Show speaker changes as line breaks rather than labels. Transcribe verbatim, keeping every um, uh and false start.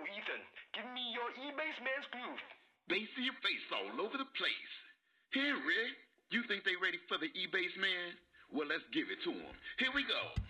Ethan, give me your E-Bass Man's groove.
They see your face all over the place. Here, Rick, you think they ready for the E-Bass Man? Well, let's give it to them. Here we go.